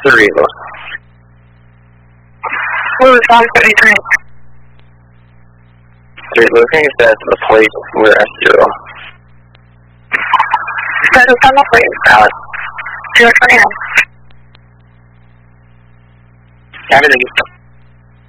three of us. Who was on 33? They're looking at the place where S0. That is on the plate, Alex. 029. Everything.